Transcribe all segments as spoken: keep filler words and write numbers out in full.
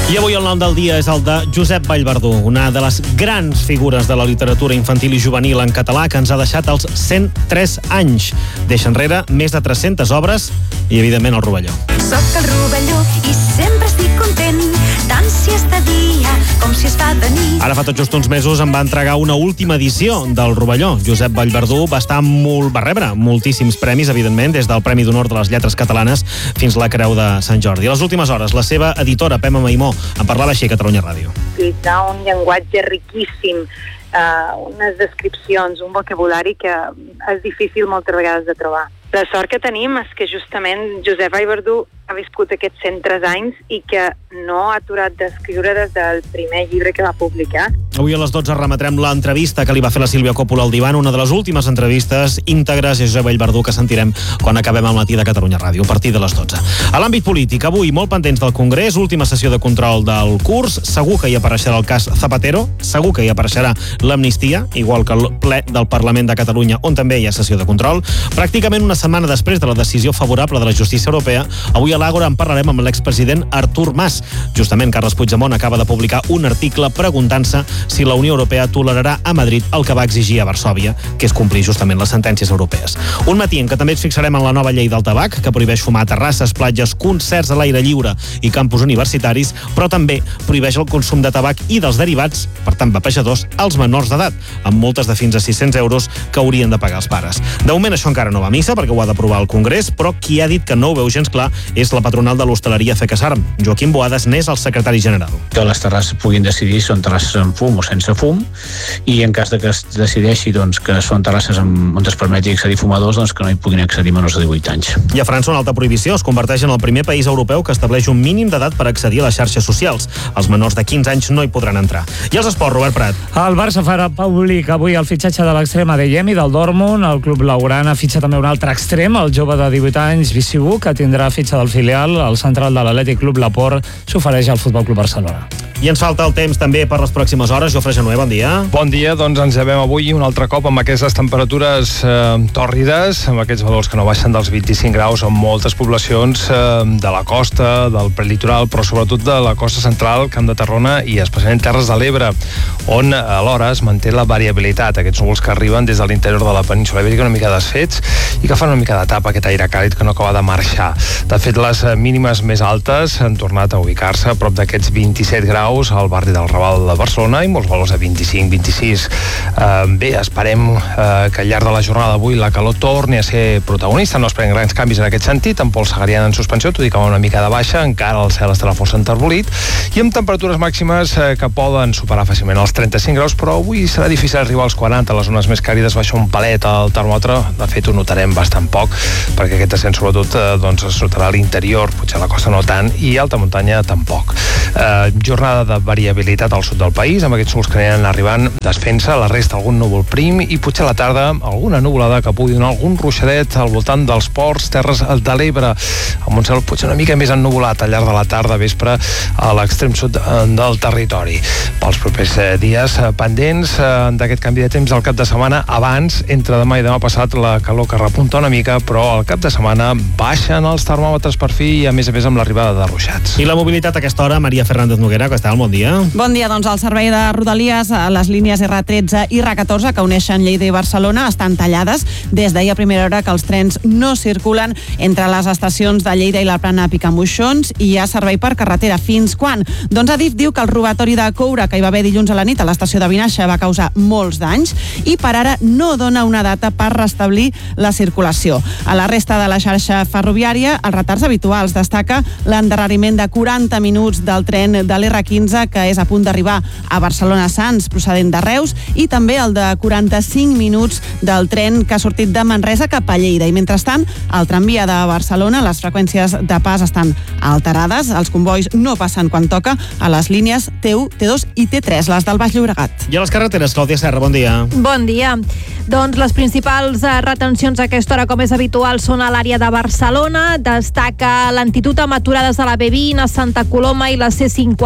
I avui el nom del dia és el de Josep Vallverdú, una de les grans figures de la literatura infantil i juvenil en català que ens ha deixat els cent tres anys. Deixa enrere més de tres-centes obres i, evidentment, el Rovelló. Soc el Rovelló i sempre estic content, tant si és de dia com si es fa de nit. Ara fa tot just uns mesos em va entregar una última edició del Rovelló. Josep Vallverdú va estar molt, va rebre moltíssims premis, evidentment, des del Premi d'Honor de les Lletres Catalanes fins la Creu de Sant Jordi. A les últimes hores, la seva editora, Pema Maimó, en parlava així a Catalunya Ràdio. Utilitzar un llenguatge riquíssim, eh, unes descripcions, un vocabulari que és difícil moltes vegades de trobar. La sort que tenim és que justament Josep Vallverdú ha viscut aquests cent tres anys i que no ha aturat d'escriure des del primer llibre que va publicar. Avui a les dotze remetrem l'entrevista que li va fer la Sílvia Coppola al Divan, una de les últimes entrevistes íntegres a Josep Vallverdú que sentirem quan acabem el matí de Catalunya Ràdio, a partir de les dotze. A l'àmbit polític, avui molt pendents del Congrés, última sessió de control del curs, segur que hi apareixerà el cas Zapatero, segur que hi apareixerà l'amnistia, igual que el ple del Parlament de Catalunya, on també hi ha sessió de control. Pràcticament una setmana després de la decisió favorable de la justícia europea, avui a l'Àgora en parlarem amb l'expresident Artur Mas. Justament, Carles Puigdemont acaba de publicar un article preguntant-se si la Unió Europea tolerarà a Madrid el que va exigir a Varsòvia, que és complir justament les sentències europees. Un matí en què també ens fixarem en la nova llei del tabac, que prohibeix fumar a terrasses, platges, concerts a l'aire lliure i campus universitaris, però també prohibeix el consum de tabac i dels derivats, per tant vapejadors, als menors d'edat, amb multes de fins a sis-cents euros que haurien de pagar els pares. De moment això encara no va a missa, perquè ho ha d'aprovar el Congrés, però qui ha dit que no ho veu gens clar és la patronal de l'hostaleria FECASARM. Joaquim Boades n'és el secretari general. Que les terrasses puguin decidir si són terrasses amb fum o sense fum, i en cas de que es decideixi doncs, que són terrasses amb, on es permeti accedir fumadors, doncs que no hi puguin accedir menors de divuit anys. I a França una alta prohibició es converteix en el primer país europeu que estableix un mínim d'edat per accedir a les xarxes socials. Els menors de quinze anys no hi podran entrar. I els esports, Robert Prat. El Barça farà públic avui el fitxatge de l'extrem Adeyemi del Dortmund. El club blaugrana fitxa també un altre extrem, el jove de divuit anys, Bissibu, que tindrà fitxa del filial. El central de l'Atlètic Club Laporte s'ofereix al Futbol Club Barcelona. I ens falta el temps també per les pròximes hores. Jofre Genuer, bon dia. Bon dia, doncs ens llevem avui un altre cop amb aquestes temperatures eh, tòrrides, amb aquests valors que no baixen dels vint-i-cinc graus en moltes poblacions eh, de la costa, del prelitoral, però sobretot de la costa central, Camp de Tarragona i especialment Terres de l'Ebre, on alhora es manté la variabilitat, aquests núvols que arriben des de l'interior de la península Ibèrica una mica desfets i que fan una mica de tapa aquest aire càlid que no acaba de marxar. De fet, les mínimes més altes han tornat a ubicar-se a prop d'aquests vint-i-set graus al barri del Raval de Barcelona i molts valors de vint-i-cinc vint-i-sis. Eh, bé, esperem eh, que al llarg de la jornada d'avui la calor torni a ser protagonista. No esperem grans canvis en aquest sentit, amb pols segariana en suspensió, tot i que va una mica de baixa, encara el cel estarà força enterbolit, i amb temperatures màximes eh, que poden superar fàcilment els trenta-cinc graus, però avui serà difícil arribar als quaranta. Les zones més càlides baixa un palet al termòmetre, de fet ho notarem bastant poc, perquè aquest ascens sobretot eh, doncs, es notarà a l'interior, potser a la costa no tant, i alta muntanya tampoc. Eh, jornada de variabilitat al sud del país, amb aquests núvols que aniran arribant desfent-se, la resta algun núvol prim i potser a la tarda alguna nuvolada que pugui donar algun ruixadet al voltant dels ports, Terres de l'Ebre, amb un cel potser una mica més ennuvolat al llarg de la tarda, vespre, a l'extrem sud del territori. Pels propers dies pendents d'aquest canvi de temps al cap de setmana, abans, entre demà i demà passat, la calor que repunta una mica, però al cap de setmana baixen els termòmetres per fi i a més a més amb l'arribada de ruixats. I la mobilitat a aquesta hora, Maria Fernández Noguera, que està al bon dia. Bon dia, doncs el servei de Rodalies, les línies erre tretze i erre catorze que uneixen Lleida i Barcelona estan tallades des d'ahir a primera hora que els trens no circulen entre les estacions de Lleida i la Plana Picamoixons i hi ha servei per carretera. Fins quan? Doncs Adif diu que el robatori de coure que hi va haver dilluns a la nit a l'estació de Vinaixa va causar molts danys i per ara no dona una data per restablir la circulació. A la resta de la xarxa ferroviària, els retards habituals. Destaca l'endarreriment de quaranta minuts del tren de l'erre quinze que és a punt d'arribar a Barcelona-Sants procedent de Reus i també el de quaranta-cinc minuts del tren que ha sortit de Manresa cap a Lleida. I mentrestant, al tramvia de Barcelona les freqüències de pas estan alterades, els convois no passen quan toca a les línies te u, te dos i te tres, les del Baix Llobregat. I a les carreteres, Clàudia Serra, bon dia. Bon dia. Doncs les principals retencions a aquesta hora, com és habitual, són a l'àrea de Barcelona. Destaca lentitud amb aturades a la be vint, a Santa Coloma i la ce cinquanta-vuit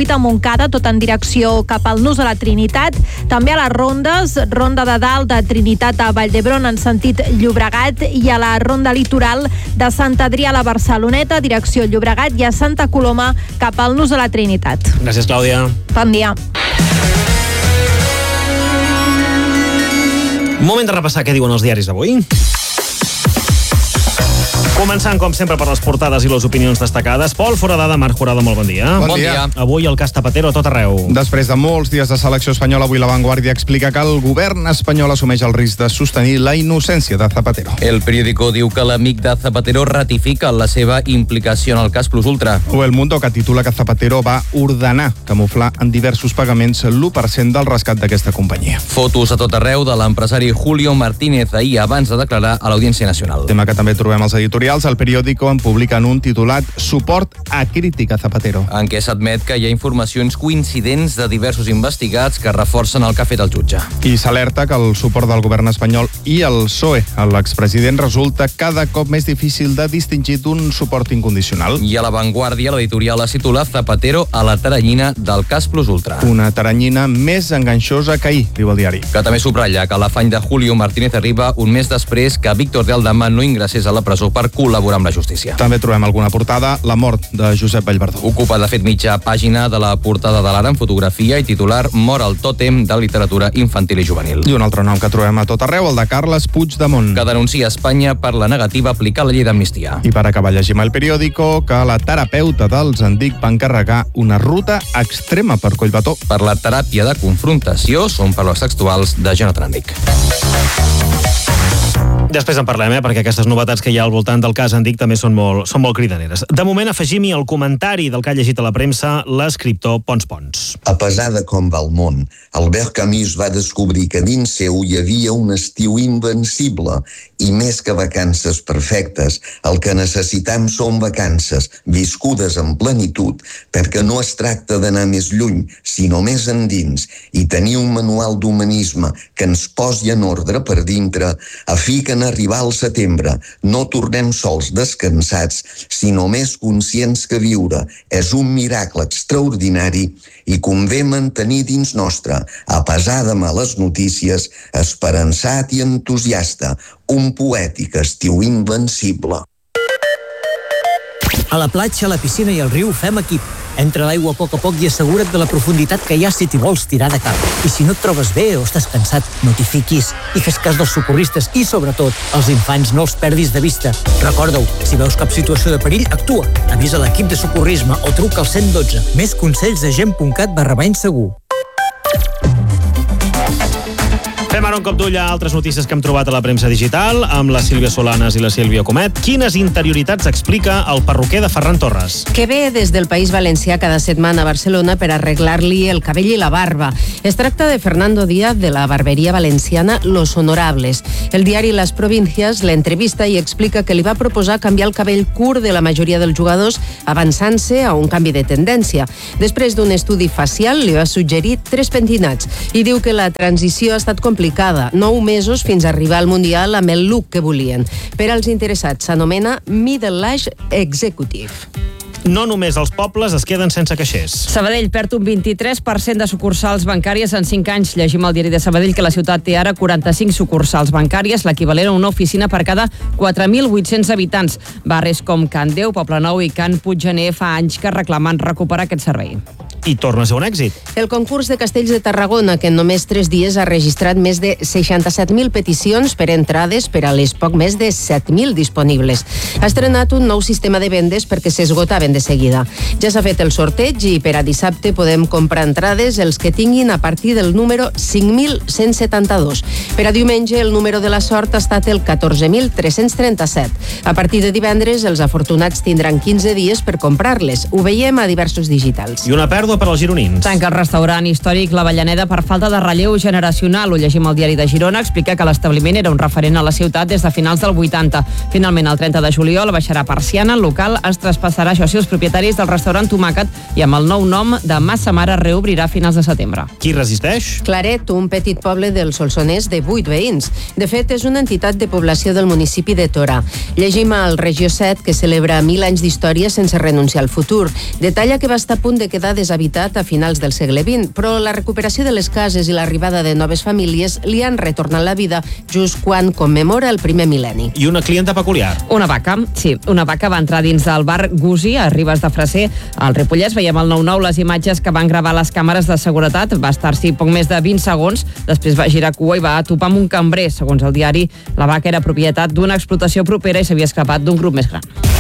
vuit a Montcada, tot en direcció cap al Nus de la Trinitat. També a les rondes, Ronda de Dalt de Trinitat a Vall d'Hebron en sentit Llobregat, i a la ronda litoral de Sant Adrià a la Barceloneta, direcció Llobregat, i a Santa Coloma cap al Nus de la Trinitat. Gràcies, Clàudia. Bon dia. Moment de repassar què diuen els diaris d'avui. Començant, com sempre, per les portades i les opinions destacades. Pol Foradada, Marc Jurado, molt bon dia. Bon, bon dia. Avui el cas Zapatero a tot arreu. Després de molts dies de selecció espanyola, avui La Vanguardia explica que el govern espanyol assumeix el risc de sostenir la innocència de Zapatero. El periòdico diu que l'amic de Zapatero ratifica la seva implicació en el cas Plus Ultra. O El Mundo, que titula que Zapatero va ordenar camuflar en diversos pagaments l'u per cent del rescat d'aquesta companyia. Fotos a tot arreu de l'empresari Julio Martínez ahir abans de declarar a l'Audiència Nacional. Tema que també trobem als editorials. El periòdico en publica en un titulat Suport a crítica a Zapatero, en què s'admet que hi ha informacions coincidents de diversos investigats que reforcen el que ha fet el jutge. I s'alerta que el suport del govern espanyol i el P S O E a l'expresident resulta cada cop més difícil de distingir d'un suport incondicional. I a La Vanguardia l'editorial es titula Zapatero a la taranyina del cas Plus Ultra. Una taranyina més enganxosa que ahir, diu el diari. Que també subratlla que l'afany de Julio Martínez arriba un mes després que Víctor de Aldama no ingressés a la presó per col·laborar amb la justícia. També trobem alguna portada, la mort de Josep Vallverdú. Ocupa de fet mitja pàgina de la portada de l'Ara en fotografia i titular Mor el tòtem de literatura infantil i juvenil. I un altre nom que trobem a tot arreu, el de Carles Puigdemont, que denuncia Espanya per la negativa a aplicar la llei d'amnistia. I per acabar llegim el periòdico que la terapeuta dels Andic va encarregar una ruta extrema per Collbató. Per la teràpia de confrontació són paraules textuals de Jonathan Andic. Després en parlem, eh? perquè aquestes novetats que hi ha al voltant del cas Andic també són molt, són molt cridaneres. De moment afegim-hi el comentari del que ha llegit a la premsa l'escriptor Pons Pons. A pesar de com va el món, Albert Camus va descobrir que dins seu hi havia un estiu invencible i més que vacances perfectes, el que necessitam són vacances viscudes en plenitud, perquè no es tracta d'anar més lluny, sinó més endins, i tenir un manual d'humanisme que ens posi en ordre per dintre, a fi que en arribar al setembre no tornem sols descansats, sinó més conscients que viure és un miracle extraordinari i convé mantenir dins nostre, a pesar de males notícies, esperançat i entusiasta, un poètic estiu invencible. A la platja, a la piscina i al riu fem equip. Entra a l'aigua a poc a poc i assegura't de la profunditat que hi ha si t'hi vols tirar de cap. I si no et trobes bé o estàs cansat, no t'hi fiquis i fes cas dels socorristes i, sobretot, els infants no els perdis de vista. Recorda-ho, si veus cap situació de perill, actua. Avisa l'equip de socorrisme o truca al cent i dotze. Més consells a gent.cat barra bany segur. Fem ara un cop d'ull a altres notícies que hem trobat a la premsa digital amb la Sílvia Solanes i la Sílvia Comet. Quines interioritats explica el perruquer de Ferran Torres? Que ve des del País Valencià cada setmana a Barcelona per arreglar-li el cabell i la barba. Es tracta de Fernando Díaz de la barberia valenciana Los Honorables. El diari Las Provincias l'entrevista i explica que li va proposar canviar el cabell curt de la majoria dels jugadors avançant-se a un canvi de tendència. Després d'un estudi facial li va suggerir tres pentinats i diu que la transició ha estat complicada. Nou mesos fins a arribar al Mundial amb el look que volien. Per als interessats s'anomena Middle Age Executive. No només els pobles es queden sense caixers. Sabadell perd un vint-i-tres per cent de sucursals bancàries en cinc anys. Llegim al diari de Sabadell que la ciutat té ara quaranta-cinc sucursals bancàries, l'equivalent a una oficina per cada quatre mil vuit-cents habitants. Barris com Can Déu, Poblenou i Can Puiggener fa anys que reclamen recuperar aquest servei. I torna a ser un èxit. El concurs de Castells de Tarragona, que en només tres dies ha registrat més de seixanta-set mil peticions per entrades per a les poc més de set mil disponibles. Ha estrenat un nou sistema de vendes perquè s'esgotaven de seguida. Ja s'ha fet el sorteig i per a dissabte podem comprar entrades els que tinguin a partir del número cinc mil cent setanta-dos. Per a diumenge el número de la sort ha estat el catorze mil tres-cents trenta-set. A partir de divendres els afortunats tindran quinze dies per comprar-les. Ho veiem a diversos digitals. I una pèrdua per als gironins. Tanca el restaurant històric La Avellaneda per falta de relleu generacional. Ho llegim al diari de Girona. Explica que l'establiment era un referent a la ciutat des de finals del vuitanta. Finalment, el trenta de juliol baixarà persiana. El local es traspassarà, això sí, els propietaris del restaurant Tomàquet i amb el nou nom de Massa Mare reobrirà a finals de setembre. Qui resisteix? Claret, un petit poble del Solsonès de vuit veïns. De fet, és una entitat de població del municipi de Torà. Llegim al Regió set que celebra mil anys d'història sense renunciar al futur. Detalla que va estar a punt de quedar deshabitat habitat a finals del segle vint, però la recuperació de les cases i l'arribada de noves famílies li han retornat la vida just quan commemora el primer mil·lenni. I una clienta peculiar. Una vaca, sí, una vaca va entrar dins del bar Gusi a Ribes de Freser. Al Ripollès veiem al nou nou les imatges que van gravar les càmeres de seguretat. Va estar-s'hi poc més de vint segons, després va girar cua i va topar amb un cambrer. Segons el diari, la vaca era propietat d'una explotació propera i s'havia escapat d'un grup més gran.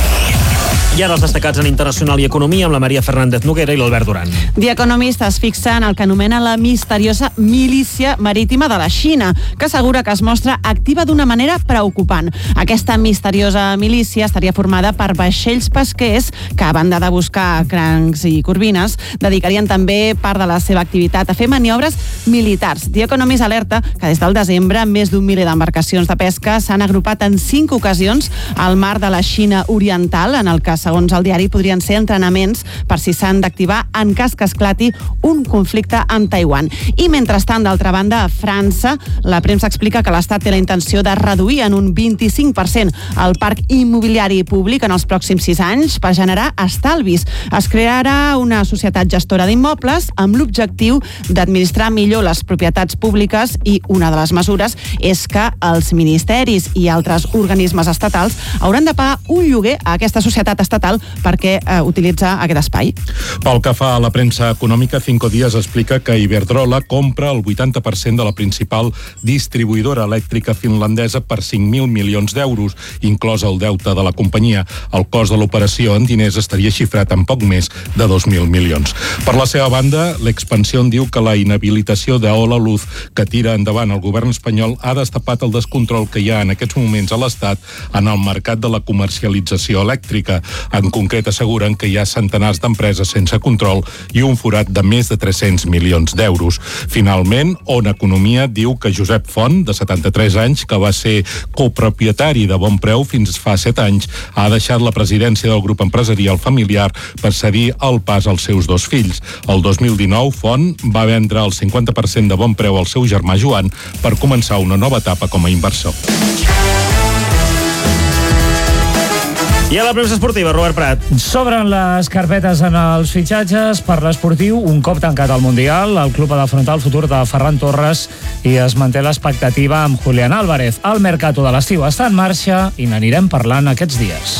I ara els destacats en internacional i economia amb la Maria Fernández Noguera i l'Albert Duran. The Economist es fixa en el que anomena la misteriosa milícia marítima de la Xina, que assegura que es mostra activa d'una manera preocupant. Aquesta misteriosa milícia estaria formada per vaixells pesquers que, a banda de buscar crancs i corvines, dedicarien també part de la seva activitat a fer maniobres militars. The Economist alerta que des del desembre més d'un miler d'embarcacions de pesca s'han agrupat en cinc ocasions al mar de la Xina Oriental, en el que, segons el diari, podrien ser entrenaments per si s'han d'activar en cas que esclati un conflicte amb Taiwan. I mentrestant, d'altra banda, a França, la premsa explica que l'Estat té la intenció de reduir en un vint-i-cinc per cent el parc immobiliari públic en els pròxims sis anys per generar estalvis. Es crearà una societat gestora d'immobles amb l'objectiu d'administrar millor les propietats públiques i una de les mesures és que els ministeris i altres organismes estatals hauran de pagar un lloguer a aquesta societat estatal perquè eh, utilitza aquest espai. Pel que fa a la premsa econòmica, Cinco Días explica que Iberdrola compra el vuitanta per cent de la principal distribuïdora elèctrica finlandesa per cinc mil milions d'euros, inclòs el deute de la companyia. El cost de l'operació en diners estaria xifrat en poc més de dos mil milions. Per la seva banda, l'Expansión diu que la inhabilitació d'Ola Luz que tira endavant el govern espanyol ha destapat el descontrol que hi ha en aquests moments a l'Estat en el mercat de la comercialització elèctrica. En concret, asseguren que hi ha centenars d'empreses sense control i un forat de més de tres-cents milions d'euros. Finalment, On Economia diu que Josep Font, de setanta-tres anys, que va ser copropietari de Bonpreu fins fa set anys, ha deixat la presidència del grup empresarial familiar per cedir el pas als seus dos fills. El dos mil dinou, Font va vendre el cinquanta per cent de Bonpreu al seu germà Joan per començar una nova etapa com a inversor. I a la premsa esportiva, Robert Prat. S'obren les carpetes en els fitxatges per l'esportiu. Un cop tancat el Mundial, el club ha d'afrontar el futur de Ferran Torres i es manté l'expectativa amb Julián Álvarez. El mercato de l'estiu està en marxa i n'anirem parlant aquests dies.